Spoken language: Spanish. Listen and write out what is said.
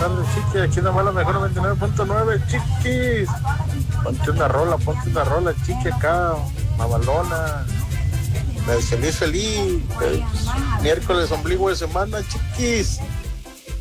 tardes, chiqui. Aquí nomás la mejor 99.9, chiquis. Ponte una rola, chiqui, acá. Mamalona. Feliz. Miércoles, ombligo de semana, chiquis.